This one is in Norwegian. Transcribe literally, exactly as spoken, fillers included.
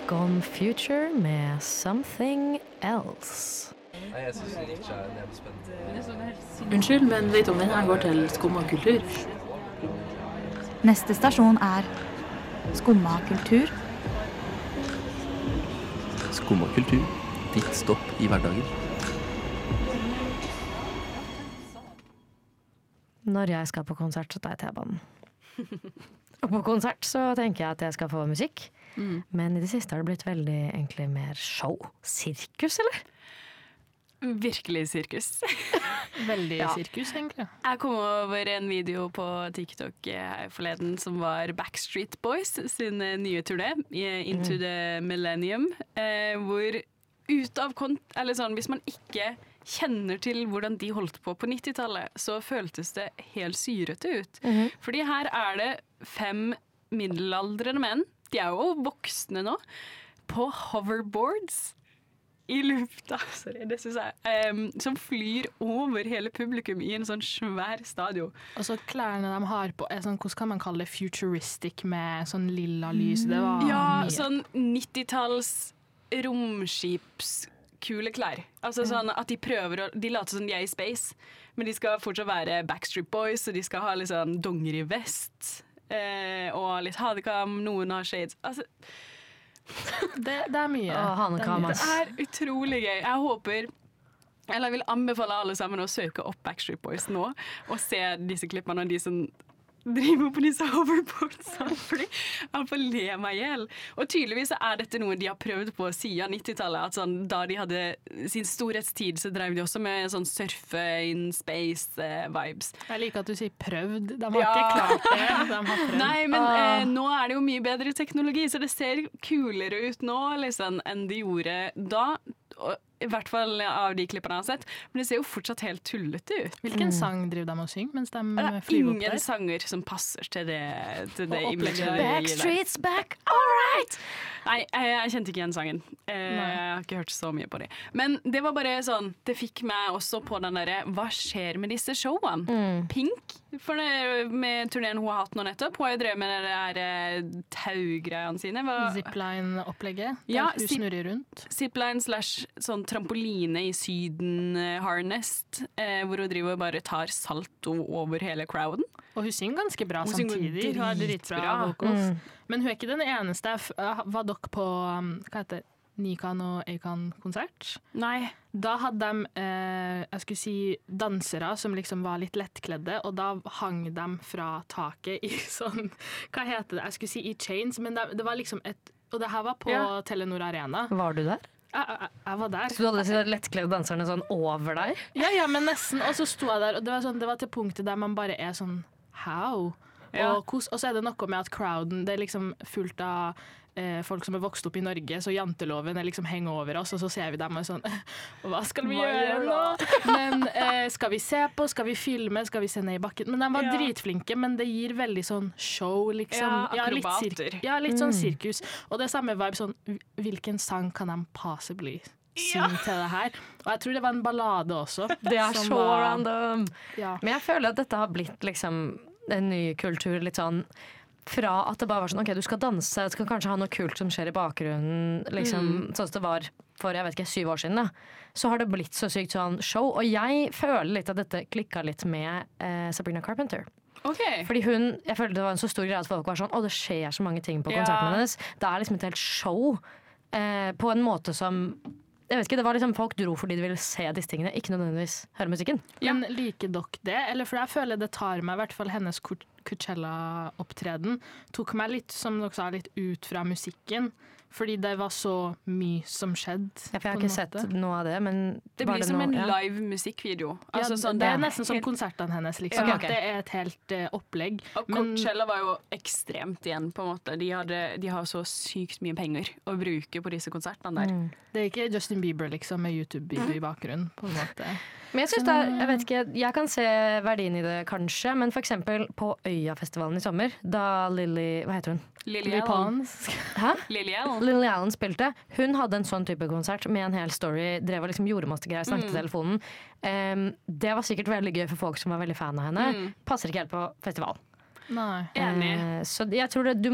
om Future med Something Else. Nei, jeg synes ikke det er spennende. Unnskyld, men vet du om denne går til Skumma kultur? Neste stasjon er Skumma kultur. Skumma kultur, ditt stopp i hverdagen. Når jeg skal på konsert, så tar jeg T-banen. Og på konsert så tenker jeg at jeg skal få musikk. Mm. Men i det siste har det blitt veldig egentlig mer show. Sirkus, eller? Virkelig sirkus. Veldig Ja. sirkus, egentlig. Jeg kom over en video på TikTok her forleden som var Backstreet Boys sin nye turné, Into the Millennium, eh, hvor ut av kont... Eller sånn, hvis man ikke kjenner til hvordan de holdt på på nittitallet, så føltes det helt syrete ut. Mhm. Fordi her er det fem middelaldrende menn, de er jo voksne nå, på hoverboards i lufta, sorry, det synes jeg, um, som flyr over hele publikum i en sånn svær stadion. Og så klærne de har på er sånn, hvordan kan man kalle det, futuristic med sånn lilla lys. Det var Ja, mye. sånn nittitalls romskips kule klær. Altså sånn at de prøver å, de later som de er i space, men de skal fortsatt være Backstreet Boys, og de skal ha litt sånn dongerivest, eh, og litt hadekam, noen har shades. Altså, det, det er mye. Å, hanekam, det ass. er utrolig gøy. Jeg håper, eller jeg vil anbefale alle sammen å søke opp Backstreet Boys nå, og se disse klippene av de som driver på disse hoverboardsene, fordi jeg får le meg ihjel. Og tydeligvis er dette noe de har prøvd på siden nittitallet, at sånn, da de hadde sin storhetstid, så drev de også med sånn surfe in space-vibes. Jeg liker at du sier prøvd. De har Ja. ikke klart det. De har prøvd. Nei, men Ah. eh, nå er det jo mye bedre teknologi, så det ser kulere ut nå liksom, enn det gjorde da. Og, I hvert fall av de klippene jeg har sett. Men det ser jo fortsatt helt tullete ut. Hvilken sang driver de og synger mens de Det er flyr opp ingen der? sanger som passer til det, til det Og imaget. opplegget. de gir der. Backstreet's back, all right! Nei, jeg, jeg kjente ikke igjen sangen. Eh, jeg har ikke hørt så mye på dem. Men det var bare sånn, det fikk meg også på den derre, hva skjer med disse showene? Mm. Pink, for det, med turneen hun har hatt nå nettopp, hun har jo drevet med det der eh, taugreiene sine. Hva- Zipline-opplegget. der Ja, hun zip- snurrer rundt. Zipline slash sånn trampoline i syden eh, harness, eh, hvor hun driver og bare tar salto over hele crowden. Og hun synger ganske bra Hun synger samtidig. Hun har dritbra. dritbra vocals. Mm. Men hun er ikke den eneste. Jeg f- jeg Var dere på um, hva heter det? Nikan og Eikan-konsert? Nei. Da hadde de eh, jeg skulle si dansere som liksom var litt lettkledde, og da hang de fra taket i sånn, hva heter det, jeg skulle si i chains, men det, det var liksom et, og det her var på Ja. Telenor Arena. Var du der? Jeg, jeg, jeg var der. Så du hadde disse lettkledde danserne sånn over deg? Ja, ja, men nesten. Og så sto jeg der, og det var, sånn, det var til punktet der man bare er sånn, how? Ja. Og, kos, og så er det noe med at crowden, det er liksom fullt av eh, folk som er vokst opp i Norge, så janteloven er liksom henger over oss, og så ser vi dem og er sånn, hva skal vi Hva gjøre gjør nå? Men eh, skal vi se på, skal vi filme, skal vi se ned i bakken? Men de var Ja. dritflinke, men det gir veldig sånn show, liksom. Ja, litt, akrobater. sirk- ja, litt sånn sirkus. Og det er samme vibe, sånn, hvilken sang kan de possibly synge til det her? Og jeg tror det var en ballade også. Det er som så var- random. Ja. Men jeg føler at dette har blitt liksom en ny kultur, litt sånn fra at det bare var sånn, ok, du skal danse, du skal kanskje ha noe kult som skjer i bakgrunnen, liksom, sånn som det var for, jeg vet ikke, syv år siden da. Så har det blitt så sykt sånn show, og jeg føler litt at dette klikket litt med eh, Sabrina Carpenter. Ok. Fordi hun, jeg følte det var en så stor greie at folk var sånn, å, det skjer så mange ting på Ja. konsertene hennes. Det er liksom et helt show eh, på en måte som, jeg vet ikke, det var liksom folk dro fordi de ville se disse tingene, ikke nødvendigvis høre musikken. Men liker dere det? Eller for jeg føler det tar meg, i hvert fall hennes Coach- Coachella-opptreden, tok meg litt, som dere sa, litt ut fra musikken. Fordi det var så mye som skjedde. Ja, for jeg har på en ikke sett måte. noe av det, men Det var blir som noe- en ja. live musikkvideo. Ja, Altså, sånn, det er ja, nesten som helt- konsertene hennes, liksom. Ja, At ok. det er et helt eh, opplegg. Og Men- Coachella var jo ekstremt igjen, på en måte. De, hadde, de har så sykt mye penger å bruke på disse konsertene der. Mm. Det er ikke Justin Bieber liksom med YouTube-video i bakgrunnen, på en måte. Men jeg synes det er, jeg vet ikke, jeg kan se verdien i det kanskje, men for eksempel på Øyafestivalen i sommer, da Lily, hva heter hun? Lily Lily Allen. Pons. Hæ? Lily Allen. Lily Allen spilte. Hun hadde en sånn type konsert med en hel story, drev og liksom gjorde masse greier, snakket i telefonen. Um, det var sikkert veldig gøy for folk som var veldig fan av henne. Passer ikke helt på festival. Nei. Enig. Eh, så jeg tror det, du